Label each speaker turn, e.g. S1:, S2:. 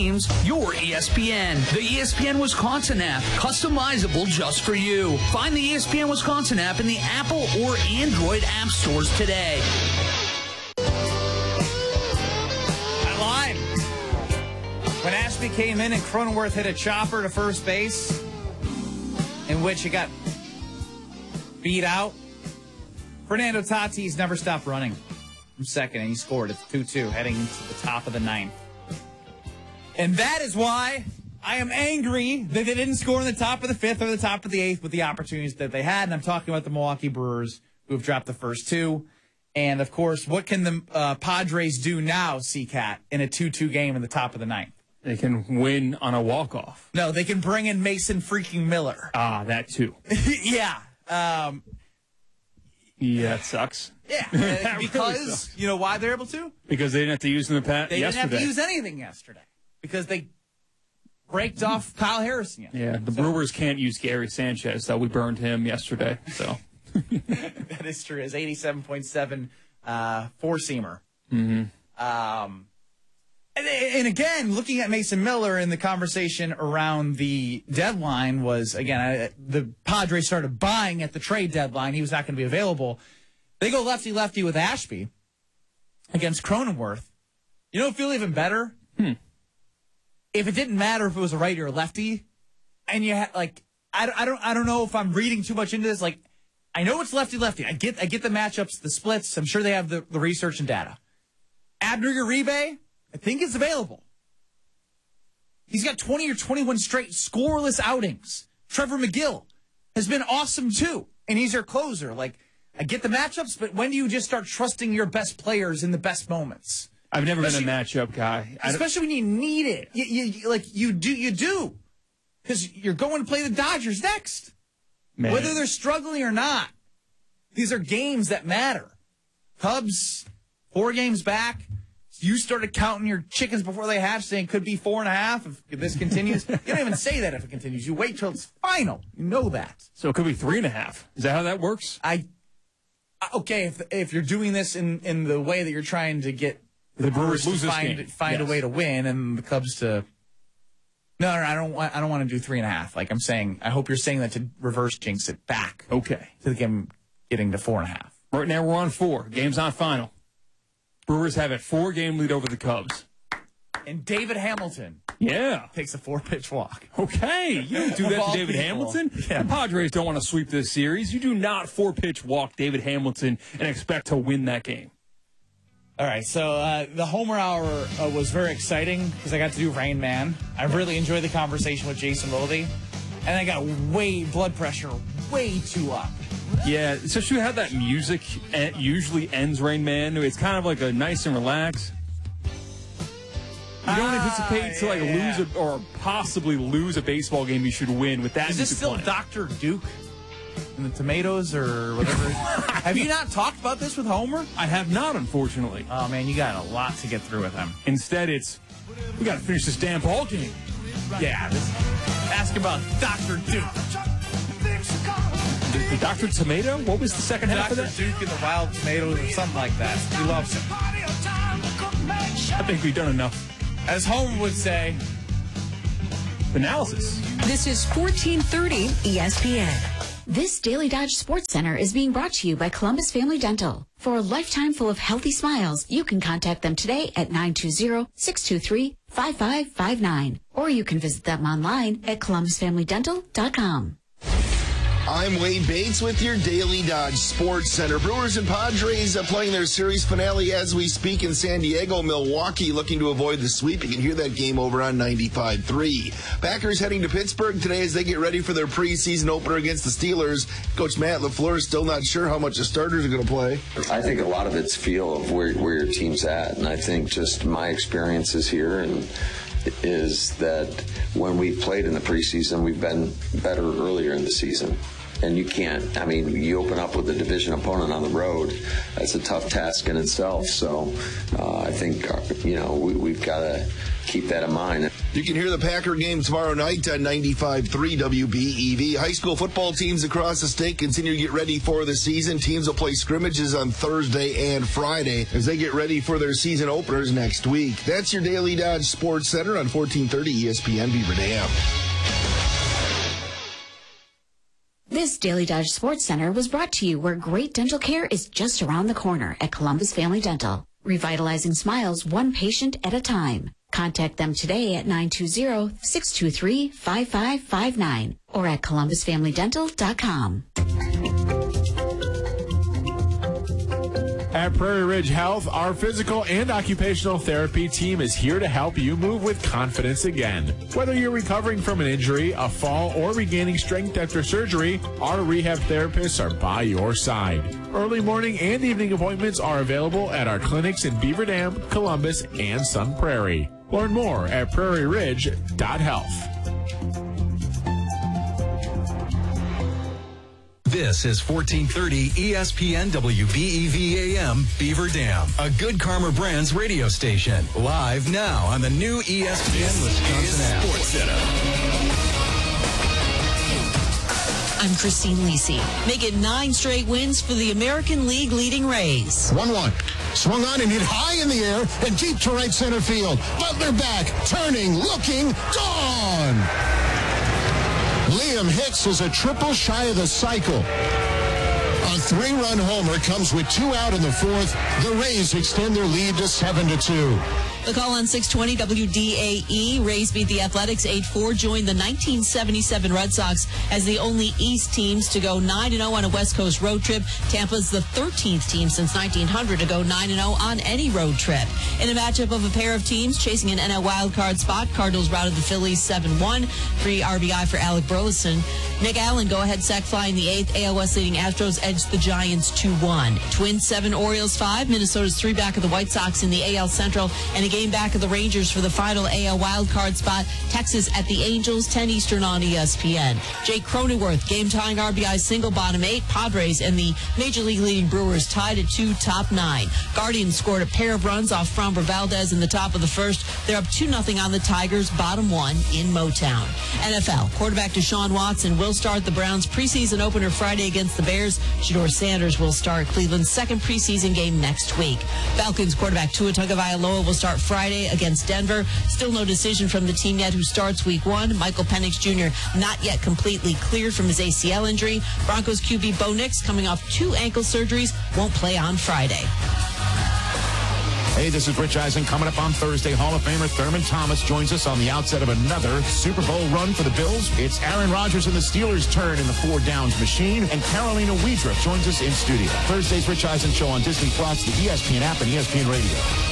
S1: teams, your ESPN. The ESPN Wisconsin app, customizable just for you. Find the ESPN Wisconsin app in the Apple or Android app stores today.
S2: I lied. When Ashby came in and Cronenworth hit a chopper to first base, in which it got beat out, Fernando Tatis never stopped running from second, and he scored. It's 2-2 heading to the top of the ninth. And that is why I am angry that they didn't score in the top of the fifth or the top of the eighth with the opportunities that they had. And I'm talking about the Milwaukee Brewers, who have dropped the first two. And, of course, what can the Padres do now, C-Cat, in a 2-2 game in the top of the ninth?
S3: They can win on a walk-off.
S2: No, they can bring in Mason freaking Miller.
S3: Ah, that too.
S2: Yeah.
S3: Yeah, it sucks.
S2: Yeah, because,
S3: really sucks.
S2: You know why they're able to?
S3: Because they didn't have to use them yesterday.
S2: They didn't have to use anything yesterday. Because they raked off Kyle Harrison yesterday.
S3: Yeah, the Brewers can't use Gary Sanchez, so we burned him yesterday. So
S2: that is true. His 87.7 four-seamer.
S3: Mm-hmm.
S2: And again, looking at Mason Miller in the conversation around the deadline was, again, the Padres started buying at the trade deadline. He was not going to be available. They go lefty-lefty with Ashby against Cronenworth. You know what would feel even better? If it didn't matter if it was a righty or a lefty, and you had, like, I don't know if I'm reading too much into this. Like, I know it's lefty-lefty. I get the matchups, the splits. I'm sure they have the research and data. Abner Uribe, I think it's available. He's got 20 or 21 straight scoreless outings. Trevor McGill has been awesome, too, and he's your closer. Like, I get the matchups, but when do you just start trusting your best players in the best moments?
S3: I've never been a matchup guy.
S2: Especially when you need it. You do. Because you're going to play the Dodgers next.
S3: Man.
S2: Whether they're struggling or not. These are games that matter. Cubs, 4 games back. You started counting your chickens before they hatch, saying could be 4.5 if this continues. You don't even say that if it continues. You wait till it's final. You know that.
S3: So it could be 3.5. Is that how that works?
S2: Okay, if you're doing this in the way that you're trying to get the Brewers to find a way to win, and the Cubs to. No, I don't want to do 3.5. Like I'm saying, I hope you're saying that to reverse jinx it back.
S3: Okay,
S2: to the game getting to 4.5.
S3: Right now we're on 4. Game's not final. Brewers have a 4-game lead over the Cubs.
S2: And David Hamilton.
S3: Yeah,
S2: takes a 4-pitch walk.
S3: Okay, you don't do that to David Hamilton.
S2: Yeah.
S3: The Padres don't want to sweep this series. You do not 4-pitch walk David Hamilton and expect to win that game.
S2: All right, so the Homer Hour was very exciting because I got to do Rain Man. I really enjoyed the conversation with Jason Wilde. And I got blood pressure way too up.
S3: Yeah, especially how that music usually ends Rain Man. It's kind of like a nice and relaxed. You don't anticipate to lose or possibly lose a baseball game you should win with that.
S2: Is this still
S3: playing.
S2: Dr. Duke and the tomatoes or whatever? Have you not talked about this with Homer?
S3: I have not, unfortunately.
S2: Oh, man, you got a lot to get through with him.
S3: Instead, we got to finish this damn ball game.
S2: Yeah, ask about Dr. Duke.
S3: The Dr. Tomato? What was the second half of that?
S2: Dr. Duke and the Wild Tomatoes or something like that. He loves him.
S3: I think we've done enough.
S2: As Homer would say,
S3: analysis.
S4: This is 1430 ESPN. This Daily Dodge Sports Center is being brought to you by Columbus Family Dental. For a lifetime full of healthy smiles, you can contact them today at 920-623-5559. Or you can visit them online at columbusfamilydental.com.
S5: I'm Wade Bates with your Daily Dodge Sports Center. Brewers and Padres playing their series finale as we speak in San Diego. Milwaukee looking to avoid the sweep. You can hear that game over on 95.3. Packers heading to Pittsburgh today as they get ready for their preseason opener against the Steelers. Coach Matt LaFleur is still not sure how much the starters are going to play.
S6: I think a lot of it's feel of where your team's at, and I think just my experiences here and is that when we've played in the preseason, we've been better earlier in the season. And you can't, you open up with a division opponent on the road. That's a tough task in itself. So I think, we've got to keep that in mind.
S5: You can hear the Packer game tomorrow night on 95.3 WBEV. High school football teams across the state continue to get ready for the season. Teams will play scrimmages on Thursday and Friday as they get ready for their season openers next week. That's your Daily Dodge Sports Center on 1430 ESPN Beaver Dam.
S4: This Daily Dodge Sports Center was brought to you where great dental care is just around the corner at Columbus Family Dental. Revitalizing smiles one patient at a time. Contact them today at 920-623-5559 or at columbusfamilydental.com.
S7: At Prairie Ridge Health, our physical and occupational therapy team is here to help you move with confidence again. Whether you're recovering from an injury, a fall, or regaining strength after surgery, our rehab therapists are by your side. Early morning and evening appointments are available at our clinics in Beaver Dam, Columbus, and Sun Prairie. Learn more at prairieridge.health.
S8: This is 1430 ESPN WBEV AM Beaver Dam, a Good Karma Brands radio station. Live now on the new ESPN Wisconsin app. Sports Center.
S9: I'm Christine Lisi. Make it 9 straight wins for the American League leading Rays.
S10: 1-1. Swung on and hit high in the air and deep to right center field. Butler back, turning, looking, gone! Liam Hicks is a triple shy of the cycle. A 3-run homer comes with 2 out in the 4th. The Rays extend their lead to 7-2.
S9: The call on 620 WDAE. Rays beat the Athletics 8-4, joined the 1977 Red Sox as the only East teams to go 9-0 on a West Coast road trip. Tampa's the 13th team since 1900 to go 9-0 on any road trip. In a matchup of a pair of teams chasing an NL wildcard spot, Cardinals routed the Phillies 7-1. 3 RBI for Alec Burleson. Nick Allen go-ahead sac fly in the 8th. AL West leading Astros edged the Giants 2-1. Twins 7, Orioles 5. Minnesota's 3 back of the White Sox in the AL Central, and a game back of the Rangers for the final AL wildcard spot. Texas at the Angels, 10 Eastern on ESPN. Jake Cronenworth, game-tying RBI single, bottom 8. Padres and the Major League leading Brewers tied at 2, top 9. Guardians scored a pair of runs off Framber Valdez in the top of the first. They're up 2-0 on the Tigers, bottom 1 in Motown. NFL, quarterback Deshaun Watson will start the Browns' preseason opener Friday against the Bears. Shedeur Sanders will start Cleveland's second preseason game next week. Falcons quarterback Tua Tagovailoa will start Friday against Denver. Still no decision from the team yet who starts week 1. Michael Penix Jr. not yet completely cleared from his ACL injury. Broncos QB Bo Nix, coming off 2 ankle surgeries, won't play on Friday.
S10: Hey, this is Rich Eisen. Coming up on Thursday, Hall of Famer Thurman Thomas joins us on the outset of another Super Bowl run for the Bills. It's Aaron Rodgers and the Steelers' turn in the 4 downs machine, and Carolina Wiedra joins us in studio. Thursday's Rich Eisen Show on Disney Plus, the ESPN app, and ESPN Radio.